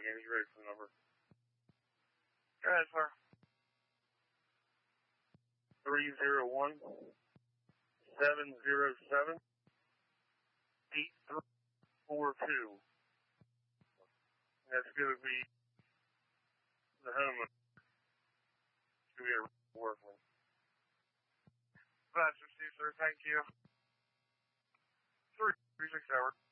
in. He's ready for the number. Go ahead, sir. 301 707 8342. That's going to be the home of Workman. That's received, sir. Thank you. 336 hours.